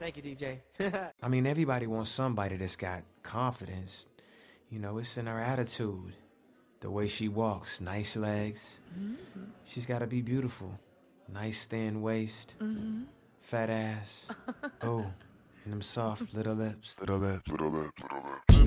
Thank you, DJ. I mean, everybody wants somebody that's got confidence. You know, it's in her attitude. The way she walks, nice legs. Mm-hmm. She's got to be beautiful. Nice thin waist. Mm-hmm. Fat ass. Oh, and them soft little lips. Little lips, little lips, little lips.